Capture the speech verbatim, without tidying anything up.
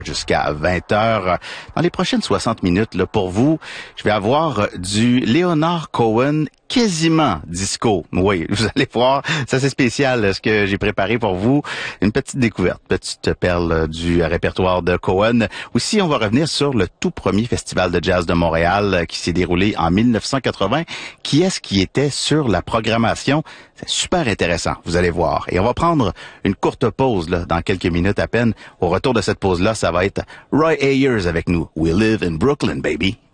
jusqu'à vingt heures. Dans les prochaines soixante minutes, là, pour vous, je vais avoir du Leonard Cohen quasiment disco. Oui, vous allez voir, ça c'est spécial ce que j'ai préparé pour vous. Une petite découverte, petite perle du répertoire de Cohen. Aussi, on va revenir sur le tout premier festival de jazz de Montréal qui s'est déroulé en mille neuf cent quatre-vingts. Qui est-ce qui était sur la programmation? C'est super intéressant, vous allez voir. Et on va prendre une courte pause là, dans quelques minutes à peine. Au retour de cette pause-là, ça va être Roy Ayers avec nous. We live in Brooklyn, baby.